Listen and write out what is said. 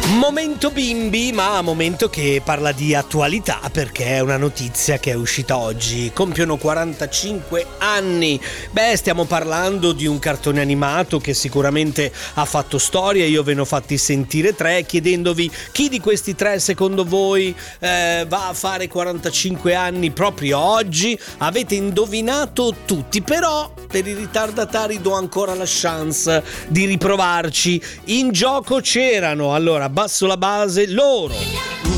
Momento bimbi, ma momento che parla di attualità perché è una notizia che è uscita oggi. Compiono 45 anni. Beh, stiamo parlando di un cartone animato che sicuramente ha fatto storia. Io ve ne ho fatti sentire 3 chiedendovi chi di questi 3 secondo voi va a fare 45 anni proprio oggi. Avete indovinato tutti, però per i ritardatari do ancora la chance di riprovarci. In gioco c'erano, allora, basso la base, loro,